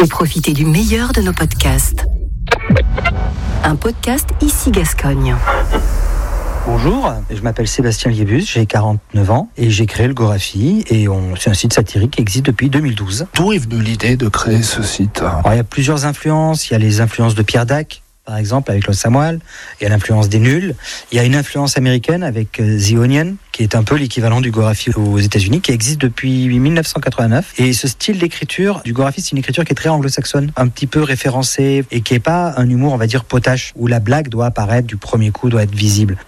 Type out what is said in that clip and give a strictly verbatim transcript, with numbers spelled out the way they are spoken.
et profitez du meilleur de nos podcasts. Un podcast Ici Gascogne. Bonjour, je m'appelle Sébastien Liébus, j'ai quarante-neuf ans et j'ai créé le Gorafi et on, c'est un site satirique qui existe depuis deux mille douze. D'où est venue l'idée de créer ce site ? Alors, il y a plusieurs influences, il y a les influences de Pierre Dac, par exemple, avec Los Samuel, il y a l'influence des Nuls, il y a une influence américaine avec The Onion, qui est un peu l'équivalent du Gorafi aux États-Unis, qui existe depuis dix-neuf cent quatre-vingt-neuf. Et ce style d'écriture du Gorafi, c'est une écriture qui est très anglo-saxonne, un petit peu référencée et qui n'est pas un humour, on va dire, potache, où la blague doit apparaître du premier coup, doit être visible.